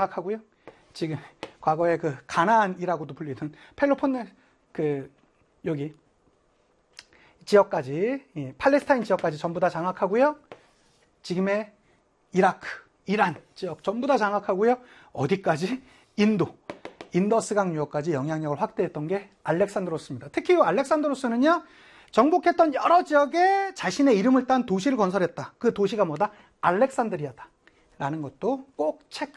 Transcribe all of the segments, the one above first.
장악하고요. 지금 과거에 그 가나안이라고도 불리던 펠로폰네 여기 지역까지, 팔레스타인 지역까지 전부 다 장악하고요. 지금의 이라크, 이란 지역 전부 다 장악하고요. 어디까지? 인더스강 유역까지 영향력을 확대했던 게 알렉산드로스입니다. 특히 이 알렉산드로스는요, 정복했던 여러 지역에 자신의 이름을 딴 도시를 건설했다. 그 도시가 뭐다? 알렉산드리아다 라는 것도 꼭 체크.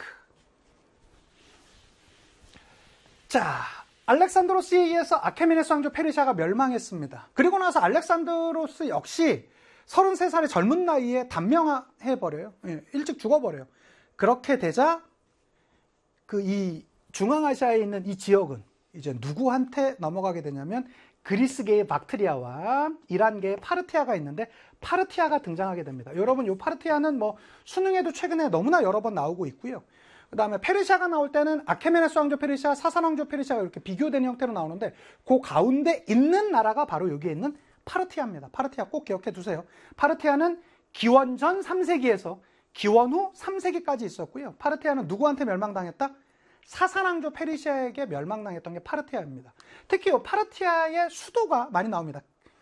자, 알렉산드로스에 의해서 아케메네스 왕조 페르시아가 멸망했습니다. 그리고 나서 알렉산드로스 역시 33살의 젊은 나이에 단명해버려요. 일찍 죽어버려요. 그렇게 되자 이 중앙아시아에 있는 이 지역은 이제 누구한테 넘어가게 되냐면 그리스계의 박트리아와 이란계의 파르티아가 있는데 파르티아가 등장하게 됩니다. 여러분, 이 파르티아는 뭐 수능에도 최근에 너무나 여러 번 나오고 있고요. 그 다음에 페르시아가 나올 때는 아케메네스 왕조 페르시아, 사산 왕조 페르시아가 이렇게 비교되는 형태로 나오는데 그 가운데 있는 나라가 바로 여기에 있는 파르티아입니다. 파르티아 꼭 기억해 두세요. 파르티아는 기원전 3세기에서 기원 후 3세기까지 있었고요. 파르티아는 누구한테 멸망당했다? 사산왕조 페르시아에게 멸망당했던 게 파르티아입니다. 특히 이 파르티아의 수도가 많이 나옵니다.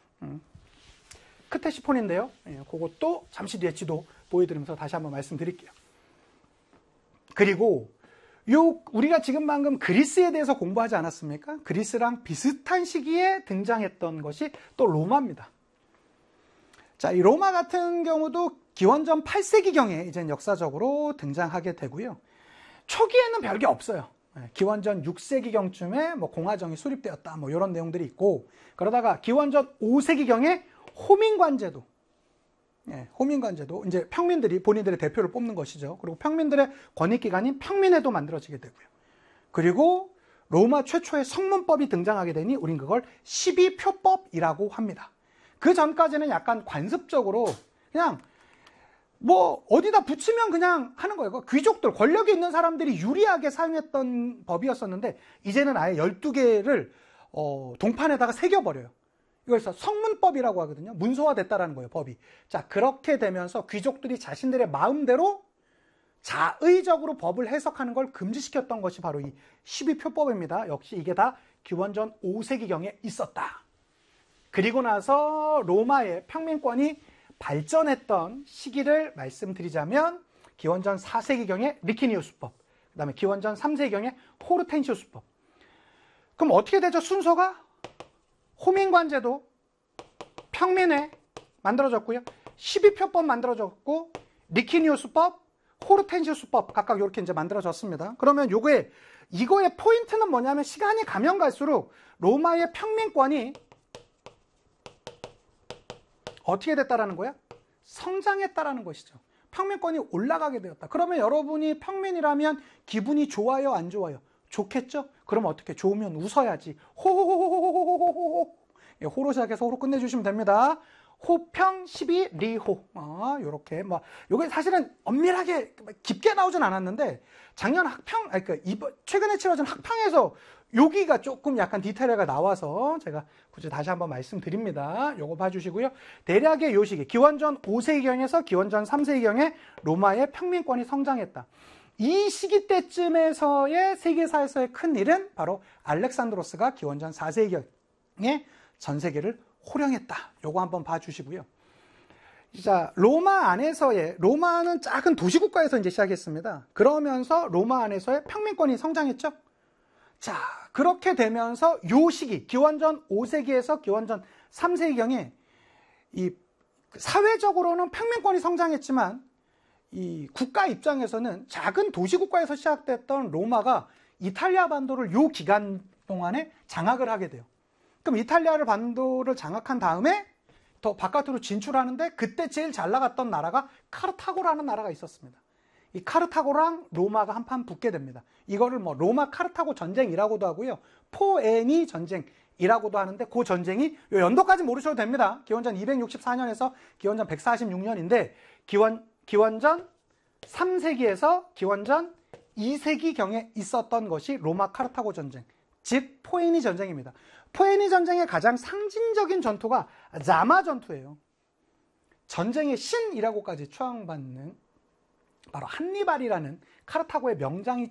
크테시폰인데요. 그것도 잠시 뒤에 지도 보여드리면서 다시 한번 말씀드릴게요. 그리고 우리가 지금 방금 그리스에 대해서 공부하지 않았습니까? 그리스랑 비슷한 시기에 등장했던 것이 또 로마입니다. 자, 이 로마 같은 경우도 기원전 8세기경에 이제 역사적으로 등장하게 되고요. 초기에는 별게 없어요. 기원전 6세기경쯤에 뭐 공화정이 수립되었다, 뭐 이런 내용들이 있고, 그러다가 기원전 5세기경에 호민관제도, 호민관제도 이제 평민들이 본인들의 대표를 뽑는 것이죠. 그리고 평민들의 권익기관인 평민회도 만들어지게 되고요. 그리고 로마 최초의 성문법이 등장하게 되니 우린 그걸 12표법이라고 합니다. 그 전까지는 약간 관습적으로 그냥 뭐 어디다 붙이면 그냥 하는 거예요. 귀족들, 권력이 있는 사람들이 유리하게 사용했던 법이었었는데 이제는 아예 12개를 동판에다가 새겨버려요. 이걸 성문법이라고 하거든요. 문서화됐다라는 거예요, 법이. 자, 그렇게 되면서 귀족들이 자신들의 마음대로 자의적으로 법을 해석하는 걸 금지시켰던 것이 바로 이 12표법입니다. 역시 이게 다 기원전 5세기경에 있었다. 그리고 나서 로마의 평민권이 발전했던 시기를 말씀드리자면 기원전 4세기경의 리키니우스법, 그 다음에 기원전 3세기경의 호르텐시우스법. 그럼 어떻게 되죠? 순서가 호민관제도, 평민회 만들어졌고요. 12표법 만들어졌고, 리키니우스법, 호르텐시우스법 각각 이렇게 이제 만들어졌습니다. 그러면 이거의 포인트는 뭐냐면 시간이 가면 갈수록 로마의 평민권이 어떻게 됐다라는 거야? 성장했다라는 것이죠. 평민권이 올라가게 되었다. 그러면 여러분이 평민이라면 기분이 좋아요, 안 좋아요? 좋겠죠? 그럼 어떻게? 좋으면 웃어야지. 호호호호호호호호호. 호로 시작해서 호로 끝내주시면 됩니다. 호평 12리호. 요렇게 요게 사실은 엄밀하게 깊게 나오진 않았는데 작년 학평, 최근에 치러진 학평에서 여기가 조금 약간 디테일가 나와서 제가 굳이 다시 한번 말씀드립니다. 요거 봐주시고요. 대략의 요 시기, 기원전 5세기경에서 기원전 3세기경에 로마의 평민권이 성장했다. 이 시기 때쯤에서의 세계사에서의 큰 일은 바로 알렉산드로스가 기원전 4세기경에 전 세계를 호령했다. 요거 한번 봐주시고요. 자, 로마는 작은 도시국가에서 이제 시작했습니다. 그러면서 로마 안에서의 평민권이 성장했죠. 자, 그렇게 되면서 요 시기, 기원전 5세기에서 기원전 3세기경에 이 사회적으로는 평민권이 성장했지만 이 국가 입장에서는 작은 도시국가에서 시작됐던 로마가 이탈리아 반도를 요 기간 동안에 장악을 하게 돼요. 그럼 이탈리아 반도를 장악한 다음에 더 바깥으로 진출하는데 그때 제일 잘 나갔던 나라가 카르타고라는 나라가 있었습니다. 이 카르타고랑 로마가 한판 붙게 됩니다. 이거를 로마 카르타고 전쟁이라고도 하고요. 포에니 전쟁이라고도 하는데 그 전쟁이 요 연도까지 모르셔도 됩니다. 기원전 264년에서 기원전 146년인데 기원전 3세기에서 기원전 2세기경에 있었던 것이 로마 카르타고 전쟁, 즉 포에니 전쟁입니다. 포에니 전쟁의 가장 상징적인 전투가 자마 전투예요. 전쟁의 신이라고까지 추앙받는 바로 한니발이라는 카르타고의 명장이